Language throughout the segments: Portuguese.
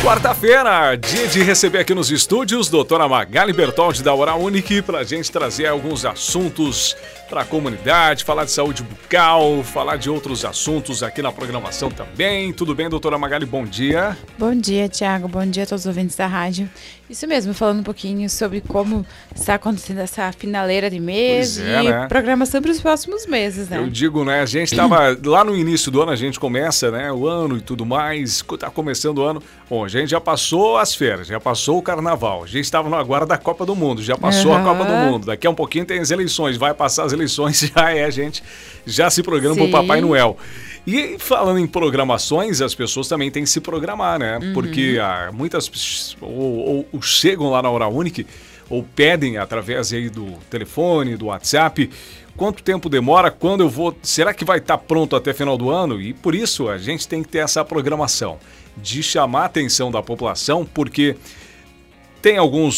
Quarta-feira, dia de receber aqui nos estúdios doutora Magali Bertoldi da Oral Unique para a gente trazer alguns assuntos para a comunidade, falar de saúde bucal, falar de outros assuntos aqui na programação também. Tudo bem, doutora Magali? Bom dia. Bom dia, Tiago. Bom dia a todos os ouvintes da rádio. Isso mesmo, falando um pouquinho sobre como está acontecendo essa finaleira de mês e programação para os próximos meses, né? Eu digo, né, a gente estava lá no início do ano, a gente começa, né, o ano e tudo mais, está começando o ano. Bom, a gente já passou as férias, já passou o carnaval, a gente estava no aguardo da Copa do Mundo, já passou a Copa do Mundo, daqui a um pouquinho tem as eleições, vai passar as eleições, a gente já se programa para o Papai Noel. E falando em programações, as pessoas também têm que se programar, né? Porque muitas ou chegam lá na Oral Unique ou pedem através aí do telefone, do WhatsApp, quanto tempo demora, quando eu vou, será que vai estar pronto até final do ano? E por isso a gente tem que ter essa programação de chamar a atenção da população, porque tem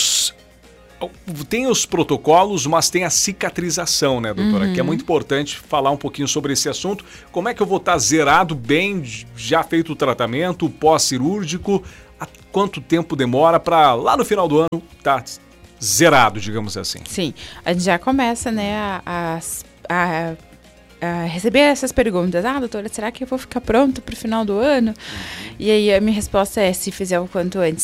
os protocolos, mas tem a cicatrização, né, doutora? Que é muito importante falar um pouquinho sobre esse assunto. Como é que eu vou estar zerado bem, já feito o tratamento, pós-cirúrgico? Há quanto tempo demora para lá no final do ano estar zerado, digamos assim? Sim, a gente já começa, né, a receber essas perguntas. Doutora, será que eu vou ficar pronto para o final do ano? E aí a minha resposta é, se fizer o quanto antes,